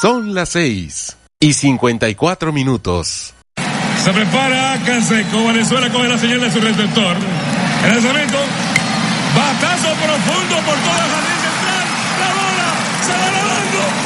Son las 6:54. Se prepara Canseco. Venezuela coge la señal de su receptor. El lanzamiento. Batazo profundo por toda la jardín central. La bola se va lavando.